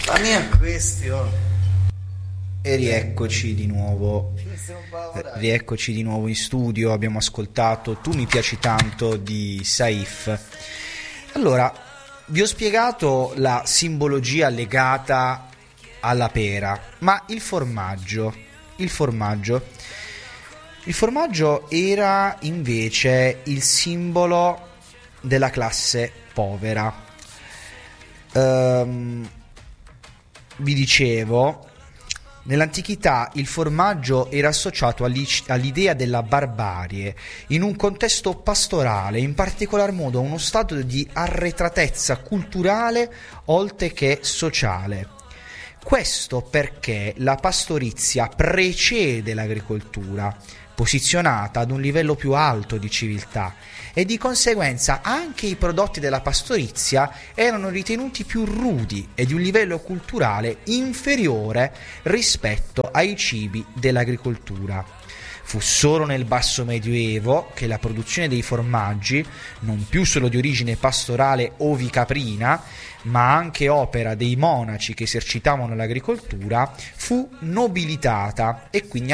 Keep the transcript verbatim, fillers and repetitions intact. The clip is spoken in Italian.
La mia questione. E rieccoci di nuovo, eh, rieccoci di nuovo in studio. Abbiamo ascoltato Tu mi piaci tanto di Saif. Allora, vi ho spiegato la simbologia legata alla pera, ma il formaggio, il formaggio, il formaggio era invece il simbolo della classe povera. Ehm, vi dicevo. Nell'antichità il formaggio era associato all'idea della barbarie, in un contesto pastorale, in particolar modo a uno stato di arretratezza culturale oltre che sociale. Questo perché la pastorizia precede l'agricoltura, posizionata ad un livello più alto di civiltà, e di conseguenza anche i prodotti della pastorizia erano ritenuti più rudi e di un livello culturale inferiore rispetto ai cibi dell'agricoltura. Fu solo nel basso medioevo che la produzione dei formaggi, non più solo di origine pastorale ovicaprina, ma anche opera dei monaci che esercitavano l'agricoltura, fu nobilitata e quindi